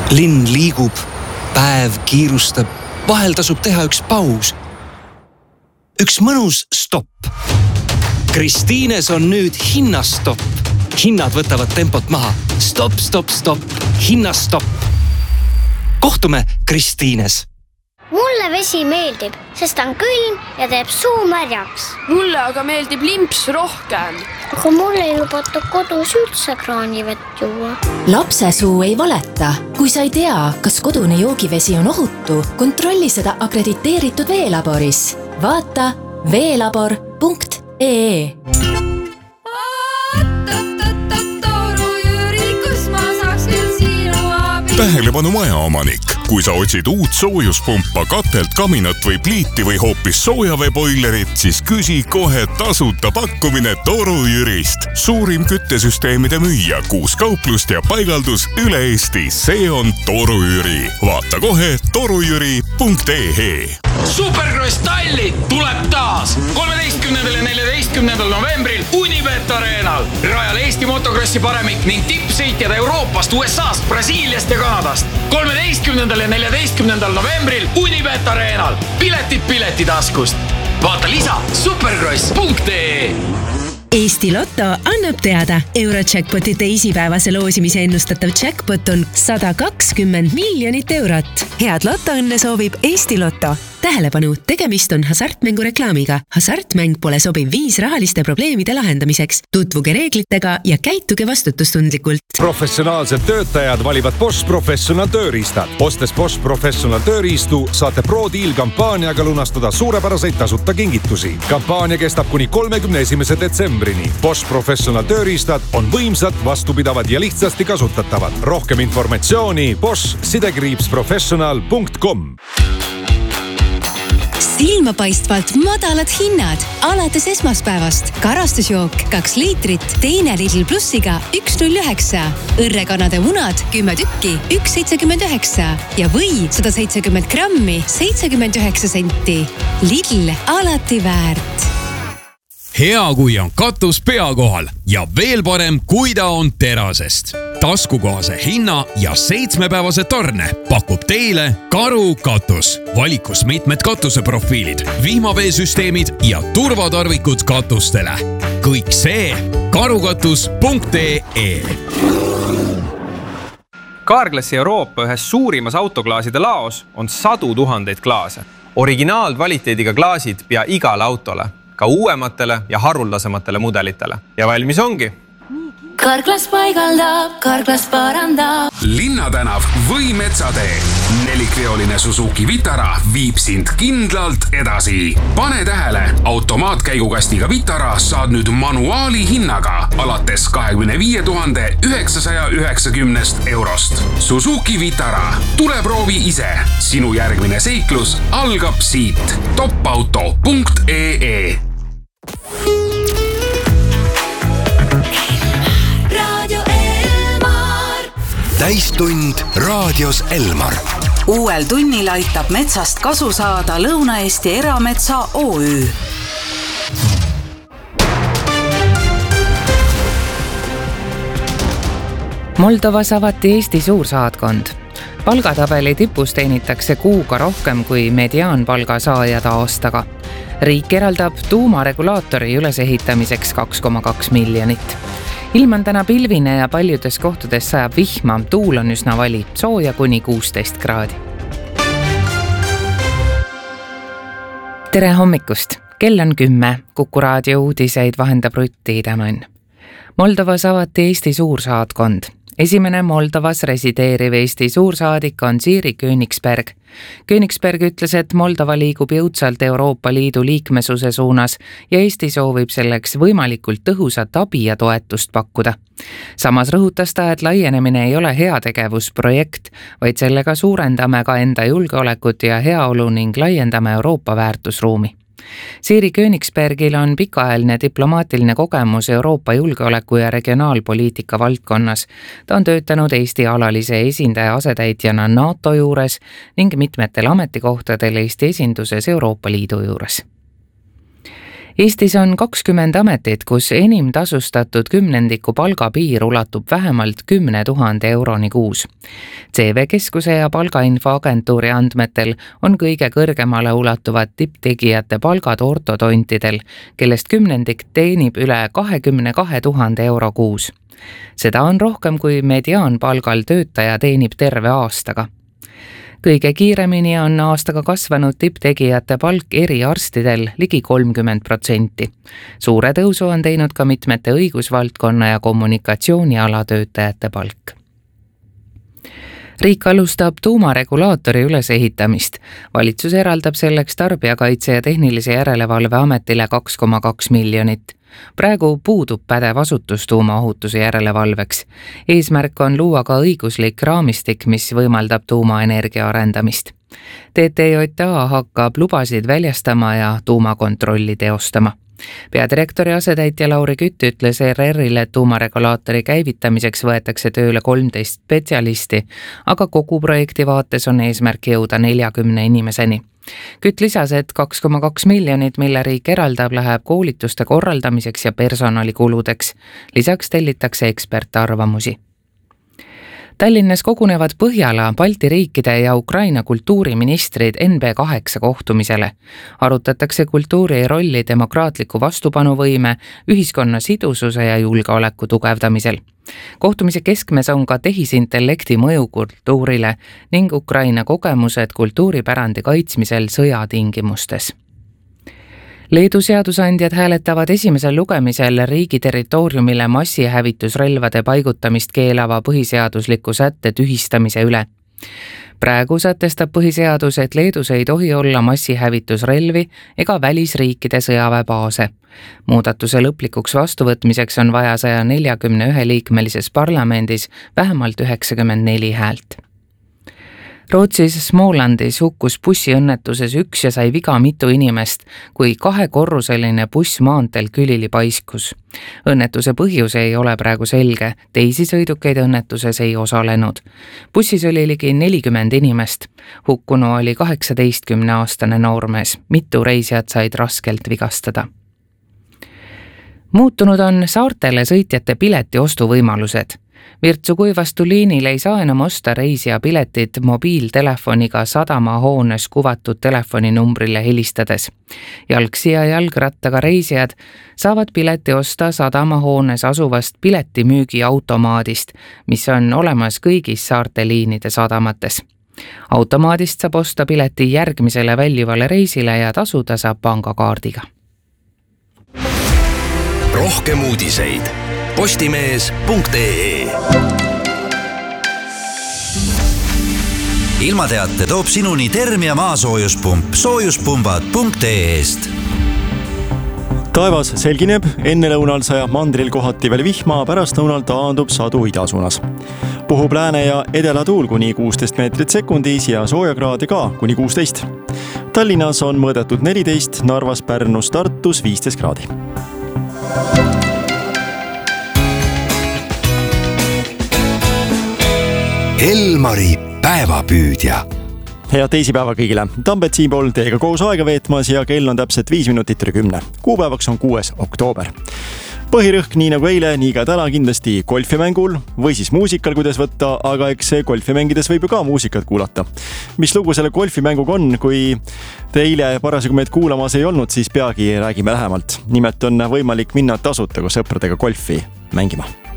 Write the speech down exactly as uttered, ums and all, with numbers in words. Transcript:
Linn liigub, päev kiirustab, vahel tasub teha üks paus. Üks mõnus stopp. Kristiines on nüüd hinnastopp. Hinnad võtavad tempot maha. Stop, stop, stop. Hinnastopp. Kohtume Kristiines. Mulle vesi meeldib, sest on külm ja teeb suu märjaks. Mulle aga meeldib limps rohkem. Aga mulle ei lubata kodus üldse kraanivett juua. Lapse suu ei valeta. Kui sa ei tea, kas kodune joogivesi on ohutu, kontrolli seda akrediteeritud veelaboris. Vaata veelabor punkt ee. Tähelepanu majaomanik. Kui sa otsid uut soojuspumpa, katelt, kaminat või pliiti või hoopis soojaveeboilerit, siis küsi kohe tasuta pakkumine Toru Jürist. Suurim küttesüsteemide müüja, kuus kauplust ja paigaldus üle Eesti. See on Toru Jüri. Vaata kohe torujüri punkt ee. Supercross Tallinn tuleb taas kolmeteistkümnendal ja neljateistkümnendal novembril Unibet Arenal. Rajal Eesti motokrossi paremik ning tippsõitjad Euroopast, U S A-st, Brasiiliast ja Kanadast. kolmeteistkümnendal ja neljateistkümnendal novembril Unibet Arenal. Piletid piletitaskust. Vaata lisa supercross punkt ee. Eesti Lotto annab teada. Eurojackpoti teisipäevase loosimise ennustatav jackpot on sada kakskümmend miljonit eurot. Head lotoõnne soovib Eesti Lotto. Tähelepanu, tegemist on hasartmängu reklaamiga. Hasartmäng pole sobiv viis rahaliste probleemide lahendamiseks. Tutvuge reeglitega ja käituge vastutustundlikult. Professionaalsed töötajad valivad Bosch Professional tööriistad. Ostes Bosch Professional tööriistu saate Pro-Deal kampaaniaga lunastada suurepäraseid tasuta kingitusi. Kampaania kestab kuni kolmekümne esimese detsembrini. Bosch Professional tööriistad on võimsad, vastupidavad ja lihtsasti kasutatavad. Rohkem informatsiooni bosch sidekriips professional punkt com. Silmapaistvalt madalad hinnad alates esmaspäevast. Karastusjook kaks liitrit, teine Lidl plussiga üks null üheksa. Õrrekanade munad kümme tükki, üks seitsekümmend üheksa ja või sada seitsekümmend grammi, seitsekümmend üheksa senti. Lidl alati väärt. Hea, kui on katus pea kohal ja veel parem, kui ta on terasest. Taskukohase hinna ja seitsmepäevase tarne pakub teile Karu katus. Valikus mitmed katuseprofiilid, vihmaveesüsteemid ja turvatarvikud katustele. Kõik see karukatus punkt ee. Carglassi Euroopa ühes suurimas autoklaaside laos on sadu tuhandeid klaase. Originaalkvaliteediga klaasid pea igale autole, ka uuematele ja haruldasematele mudelitele. Ja valmis ongi. Carglass paigaldab, Carglass parandab. Linnatänav või Metsatee. Nelikveoline Suzuki Vitara viib sind kindlalt edasi. Pane tähele, automaatkäigukastiga Vitara saad nüüd manuaali hinnaga alates kahekümne viie tuhande üheksasaja üheksakümnest eurost. Suzuki Vitara. Tule proovi ise. Sinu järgmine seiklus algab siit. topauto punkt ee. Täistund raadios Elmar. Uuel tunnil aitab metsast kasu saada Lõuna-Eesti Erametsa O Ü. Moldovas avati Eesti suursaatkond. Palgatabeli tipus teenitakse kuuga rohkem kui mediaanpalga saajad aastaga. Riik eraldab tuumaregulaatori ülesehitamiseks kaks koma kaks miljonit. Ilm on täna pilvine ja paljudes kohtades sajab vihma, tuul on üsna vali, sooja kuni kuusteist kraadi. Tere hommikust! Kell on kümme, Kuku raadio uudiseid vahendab Rutti Idamann. Moldovas avati Eesti suursaatkond. Esimene Moldovas resideeriv Eesti suursaadik on Siiri Königsberg. Königsberg ütles, et Moldova liigub jõudsalt Euroopa Liidu liikmesuse suunas ja Eesti soovib selleks võimalikult tõhusat abi ja toetust pakkuda. Samas rõhutas ta, et laienemine ei ole heategevusprojekt, vaid sellega suurendame ka enda julgeolekut ja heaolu ning laiendame Euroopa väärtusruumi. Siiri Königsbergil on pikaajaline diplomaatiline kogemus Euroopa julgeoleku ja regionaalpoliitika valdkonnas. Ta on töötanud Eesti alalise esindaja asetäitjana NATO juures ning mitmetel ametikohtadel Eesti esinduses Euroopa Liidu juures. Eestis on kakskümmend ametit, kus enim tasustatud kümnendiku palgapiir ulatub vähemalt kümne tuhande euroni kuus. C V Keskuse ja palgainfoagentuuri andmetel on kõige kõrgemale ulatuvad tipptegijate palgad ortodontidel, kellest kümnendik teenib üle kahekümne kahe tuhande euro kuus. Seda on rohkem kui mediaanpalgal töötaja teenib terve aastaga. Kõige kiiremini on aastaga kasvanud tipptegijate palk eriarstidel ligi kolmkümmend protsenti. Suure tõusu on teinud ka mitmete õigusvaldkonna ja kommunikatsiooniala töötajate palk. Riik alustab tuumaregulaatori ülesehitamist. Valitsus eraldab selleks Tarbijakaitse ja Tehnilise Järelevalve Ametile kaks koma kaks miljonit. Praegu puudub pädev asutus tuumaohutuse järelevalveks. Eesmärk on luua ka õiguslik raamistik, mis võimaldab tuumaenergia arendamist. T T J A hakkab lubasid väljastama ja tuumakontrolli teostama. Peadirektori asetäitja Lauri Kütt ütles E R R-ile, et tuumaregulaatori käivitamiseks võetakse tööle kolmteist spetsialisti, aga kogu projekti vaates on eesmärk jõuda neljakümne inimeseni. Kütt lisas, et kaks koma kaks miljonit, mille riik eraldab, läheb koolituste korraldamiseks ja personalikuludeks. Lisaks tellitakse ekspertarvamusi. Tallinnas kogunevad Põhjala, Balti riikide ja Ukraina kultuuriministrid N B kaheksa kohtumisele. Arutatakse kultuuri rolli demokraatliku vastupanuvõime, ühiskonna sidususe ja julgeoleku tugevdamisel. Kohtumise keskmes on ka tehisintellekti mõju kultuurile ning Ukraina kogemused kultuuripärandi kaitsmisel sõjatingimustes. Leedu seadusandjad hääletavad esimesel lugemisel riigi territooriumile massihävitusrelvade paigutamist keelava põhiseadusliku sätte tühistamise üle. Praegu sätestab põhiseadus, et Leedus ei tohi olla massihävitusrelvi ega välisriikide sõjaväebaase. Muudatuse lõplikuks vastuvõtmiseks on vaja saja neljakümne ühe liikmelises parlamendis vähemalt üheksakümmend neli häält. Rootsis Smålandis hukkus bussiõnnetuses üks ja sai viga mitu inimest, kui kahekorruseline buss maanteel külili paiskus. Õnnetuse põhjus ei ole praegu selge, teisi sõidukeid õnnetuses ei osalenud. Bussis oli ligi nelikümmend inimest. Hukkunu oli kaheksateistkümneaastane noormees, mitu reisijat said raskelt vigastada. Muutunud on saartele sõitjate pileti ostuvõimalused. Virtsu-Kuivastu liinil ei saa enam osta reisija piletit mobiiltelefoniga sadamahoones kuvatud telefoninumbrile helistades. Jalgsi ja jalgrattaga reisijad saavad pileti osta sadamahoones asuvast piletimüügi automaadist, mis on olemas kõigis saarte liinide sadamates. Automaadist saab osta pileti järgmisele väljuvale reisile ja tasuda saab pangakaardiga. Rohkem uudiseid postimees punkt ee. Ilmateate toob sinuni Termia maasoojuspump soojuspumbad punkt ee-st. Taevas selgineb, enne lõunal sajab mandril kohati veel vihma, pärast lõunal taandub sadu idasuunas. Puhub lääne ja edela tuul kuni kuusteist meetrit sekundis ja soojakraadi ka kuni kuusteist. Tallinnas on mõõdetud neliteist, Narvas, Pärnus, Tartus viisteist kraadi. Elmari päevapüüdja. Head teisipäeva kõigile. Tambet siinpool teiega koos aega veetmas ja kell on täpselt viis minutit üle kümne. Kuupäevaks on kuues oktoober. Põhirõhk nii nagu eile, nii ka täna kindlasti golfimängul või siis muusikal, kuidas võtta, aga eks golfimängides võib ju ka muusikat kuulata. Mis lugu selle golfimänguga on, kui te eile parasjagu meid kuulamas ei olnud, siis peagi räägime lähemalt. Nimelt on võimalik minna tasuta koos sõpradega golfi mängima.